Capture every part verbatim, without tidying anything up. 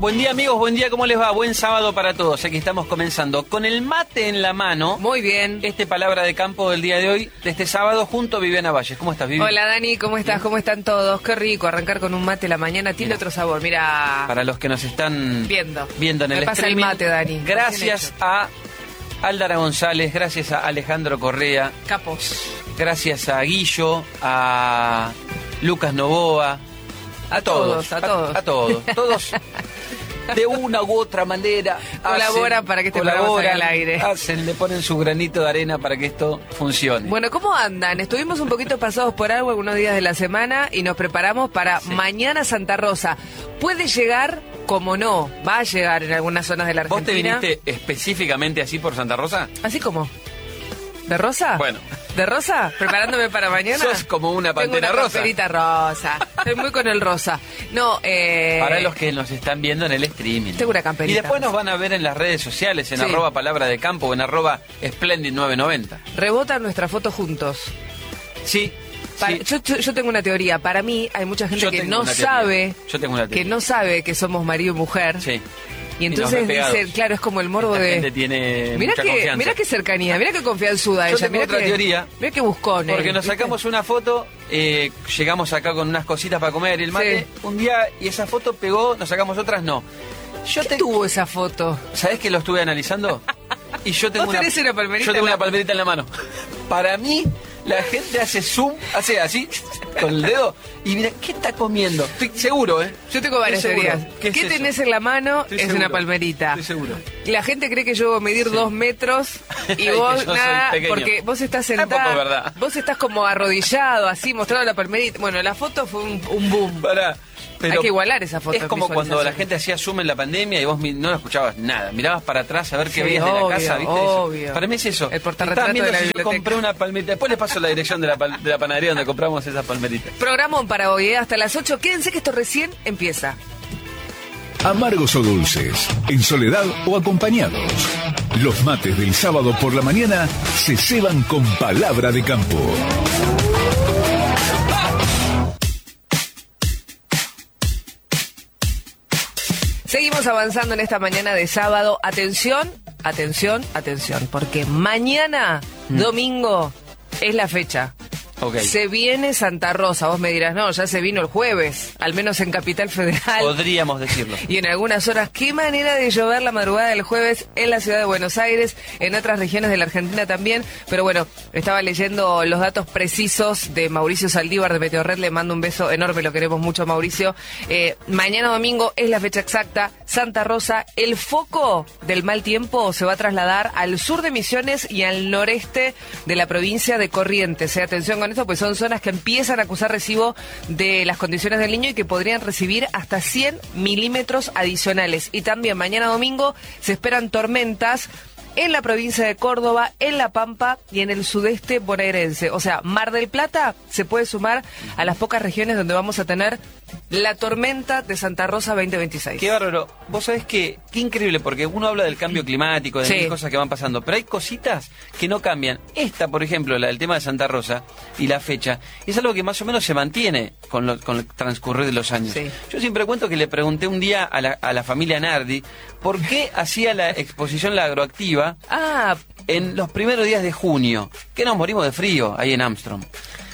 Buen día, amigos, buen día, ¿cómo les va? Buen sábado para todos. Aquí estamos comenzando con el mate en la mano. Muy bien. Este Palabra de Campo del día de hoy, de este sábado, junto a Viviana Valles. ¿Cómo estás, Vivi? Hola, Dani, ¿cómo estás? ¿Bien? ¿Cómo están todos? Qué rico arrancar con un mate en la mañana. Tiene Mira, otro sabor, mira. Para los que nos están Viendo. viendo en Me el pasa el streaming, mate, Dani. gracias a Aldara González, gracias a Alejandro Correa, Capos. gracias a Guillo, a Lucas Novoa, a, A todos, todos, a todos. a, a todos, todos de una u otra manera Colaboran hacen, para que este programa salga al aire. hacen, le ponen su granito de arena para que esto funcione. Bueno, ¿cómo andan? Estuvimos un poquito pasados por algo algunos días de la semana y nos preparamos para Sí. mañana Santa Rosa. Puede llegar, como no, va a llegar en algunas zonas de la ¿Vos te Argentina. viniste específicamente así por Santa Rosa? ¿Así como? ¿De rosa? Bueno. ¿De rosa? ¿Preparándome para mañana? Sos como una Tengo pantera una rosa. camperita rosa. Estoy muy con el rosa. No, eh... Para los que nos están viendo en el streaming. Tengo una camperita. Y después nos van a ver en las redes sociales, en Sí. arroba Palabra de Campo o en arroba Splendid nueve noventa. Rebotan nuestra foto juntos. Sí. Para- sí. yo, yo- yo tengo una teoría. Para mí hay mucha gente Yo que tengo no una teoría. sabe Yo tengo una que teoría. no sabe que somos marido y mujer. Sí. Y nos entonces ve pegados. dicen, claro, es como el morbo Esta de... gente tiene Mirá mucha que, confianza. mirá qué cercanía, mirá qué confianzuda Yo ella. tengo Mirá otra que, teoría. Mirá qué buscón. Porque él, nos ¿viste? sacamos una foto, eh, llegamos acá con unas cositas para comer y el mate, Sí. un día, y esa foto pegó, nos sacamos otras, no. Yo ¿Qué te, tuvo esa foto? ¿Sabés que lo estuve analizando? Y yo tengo ¿Vos una, tenés una palmerita yo tengo en la- una palmerita en la mano. Para mí, la gente hace zoom, hace así, con el dedo, y mira, ¿qué está comiendo? Estoy seguro, ¿eh? Yo tengo varias Estoy seguro. teorías. ¿Qué ¿Qué, es eso? tenés en la mano? Estoy es seguro. una palmerita. Estoy seguro. Y la gente cree que yo voy a medir Sí. dos metros y Y que vos yo soy nada, pequeño. porque vos estás Tampoco sentado, es verdad. vos estás como arrodillado, así, mostrando la palmerita. Bueno, la foto fue un, un boom. Pará. Pero Hay que igualar esa foto. Es en como cuando la visualización. gente hacía zoom en la pandemia y vos mi- no escuchabas nada. Mirabas para atrás a ver qué Sí, veías de la obvio, casa, ¿viste? Eso. obvio. Para mí es eso. El portarretrato Estaban viendo de la si yo biblioteca. compré una palmerita. Después les paso la dirección de la, pal- de la panadería donde compramos esas palmeritas. Programón para hoy, ¿eh? Hasta las ocho. Quédense que esto recién empieza. Amargos o dulces, en soledad o acompañados. Los mates del sábado por la mañana se ceban con Palabra de Campo. Seguimos avanzando en esta mañana de sábado. Atención, atención, atención, porque mañana, domingo, es la fecha. Ok. Se viene Santa Rosa. Vos me dirás, no, ya se vino el jueves, al menos en Capital Federal. Podríamos decirlo. Y en algunas horas, qué manera de llover la madrugada del jueves en la ciudad de Buenos Aires, en otras regiones de la Argentina también. Pero bueno, estaba leyendo los datos precisos de Mauricio Saldívar de Meteorred. Le mando un beso enorme, lo queremos mucho, Mauricio. Eh, mañana domingo es la fecha exacta. Santa Rosa, el foco del mal tiempo se va a trasladar al sur de Misiones y al noreste de la provincia de Corrientes. Eh, atención con esto, pues son zonas que empiezan a acusar recibo de las condiciones del Niño y que podrían recibir hasta cien milímetros adicionales. Y también mañana domingo se esperan tormentas en la provincia de Córdoba, en La Pampa y en el sudeste bonaerense. O sea, Mar del Plata se puede sumar a las pocas regiones donde vamos a tener la tormenta de Santa Rosa veinte veintiséis. Qué bárbaro. Vos sabés que, qué increíble, porque uno habla del cambio climático, de Sí. mil cosas que van pasando, pero hay cositas que no cambian. Esta, por ejemplo, la del tema de Santa Rosa y la fecha, es algo que más o menos se mantiene con, lo- con el transcurrir de los años. Sí. Yo siempre cuento que le pregunté un día a la, a la familia Nardi por qué hacía la exposición La Agroactiva Ah, en los primeros días de junio, que nos morimos de frío ahí en Armstrong.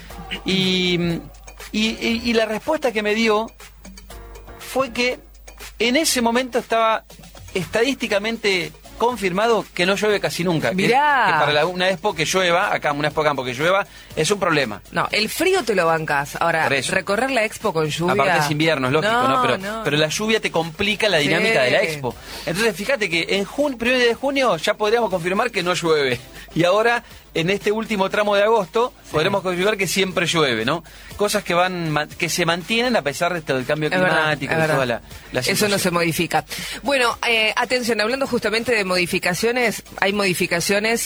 Y, y, y- y la respuesta que me dio fue que en ese momento estaba estadísticamente confirmado que no llueve casi nunca. Que- Mirá. Que, para la, una expo que llueva, acá una expo campo que llueva, es un problema. no, el frío te lo bancas. Ahora, Por eso. recorrer la expo con lluvia... Aparte es invierno, es lógico, ¿no? No, Pero, no. pero la lluvia te complica la dinámica Sí. de la expo. Entonces, fíjate que en junio, primer día de junio ya podríamos confirmar que no llueve. Y ahora, en este último tramo de agosto, podremos confirmar que siempre llueve, ¿no? Cosas que van ma- que se mantienen a pesar de todo el cambio Es verdad, climático es y verdad. toda la, la Eso no situación. se modifica. Bueno, eh, atención, hablando justamente de modificaciones, hay modificaciones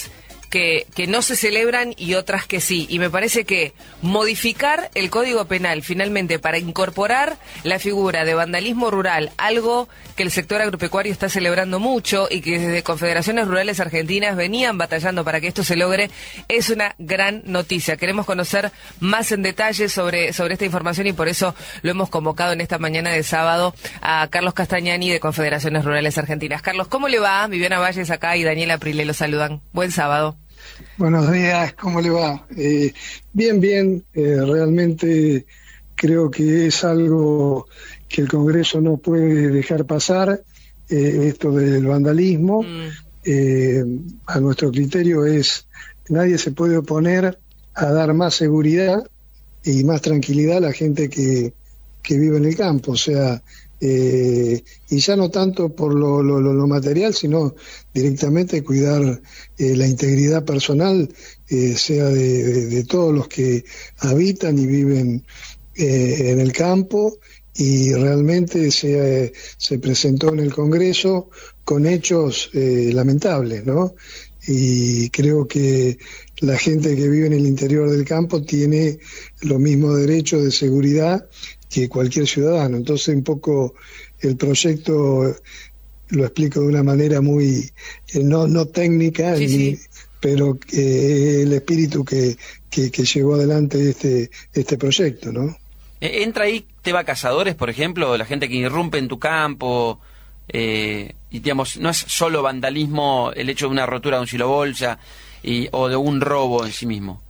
que, que no se celebran y otras que sí. Y me parece que modificar el Código Penal finalmente para incorporar la figura de vandalismo rural, algo que el sector agropecuario está celebrando mucho y que desde Confederaciones Rurales Argentinas venían batallando para que esto se logre, es una gran noticia. Queremos conocer más en detalle sobre, sobre esta información y por eso lo hemos convocado en esta mañana de sábado a Carlos Castañani de Confederaciones Rurales Argentinas. Carlos, ¿cómo le va? Viviana Valles acá y Daniela Prile lo saludan. Buen sábado. Buenos días, ¿cómo le va? Eh, bien, bien, eh, realmente creo que es algo que el Congreso no puede dejar pasar, eh, esto del vandalismo. Mm. Eh, a nuestro criterio es, nadie se puede oponer a dar más seguridad y más tranquilidad a la gente que, que vive en el campo, o sea, Eh, y ya no tanto por lo, lo, lo material, sino directamente cuidar eh, la integridad personal, eh, sea de, de, de todos los que habitan y viven eh, en el campo, y realmente se, se presentó en el Congreso con hechos eh, lamentables, ¿no? Y creo que la gente que vive en el interior del campo tiene los mismos derechos de seguridad que cualquier ciudadano. Entonces un poco el proyecto lo explico de una manera muy eh, no no técnica, sí, ni, sí. pero eh, el espíritu que, que, que llevó adelante este este proyecto, ¿no? ¿Entra ahí tema cazadores, por ejemplo, la gente que irrumpe en tu campo? Eh, y digamos, no es solo vandalismo el hecho de una rotura de un silobolsa y, o de un robo en sí mismo.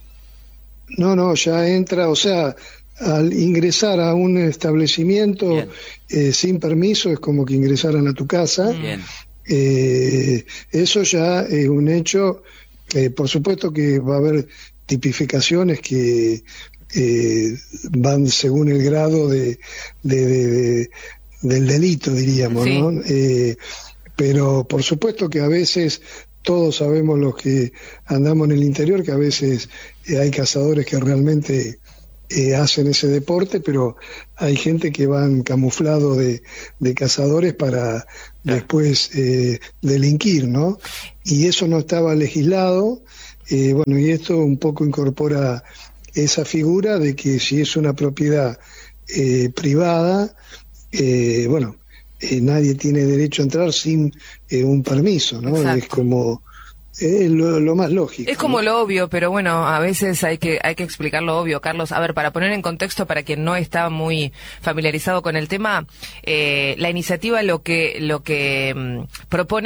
No, no, ya entra, o sea, al ingresar a un establecimiento eh, sin permiso es como que ingresaran a tu casa. Bien. Eh, eso ya es un hecho. Eh, por supuesto que va a haber tipificaciones que eh, van según el grado de, de, de, de del delito, diríamos, sí. ¿No? Eh, pero por supuesto que a veces todos sabemos los que andamos en el interior que a veces eh, hay cazadores que realmente eh, hacen ese deporte, pero hay gente que van camuflado de, de cazadores para yeah. después eh, delinquir, ¿no? Y eso no estaba legislado, eh, bueno, y esto un poco incorpora esa figura de que si es una propiedad eh, privada, eh, bueno, eh, nadie tiene derecho a entrar sin eh, un permiso, ¿no? Exacto. Es como es lo, lo más lógico. Es como ¿no? lo obvio, pero bueno, a veces hay que hay que explicar lo obvio, Carlos. A ver, para poner en contexto para quien no está muy familiarizado con el tema, eh, la iniciativa lo que lo que mmm, propone